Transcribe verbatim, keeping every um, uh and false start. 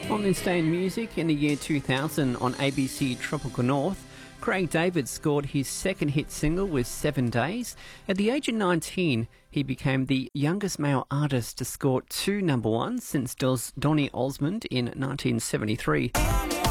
On this day in music, in the year two thousand on A B C Tropical North, Craig David scored his second hit single with Seven Days. At the age of nineteen, he became the youngest male artist to score two number ones since Donny Osmond in nineteen seventy-three.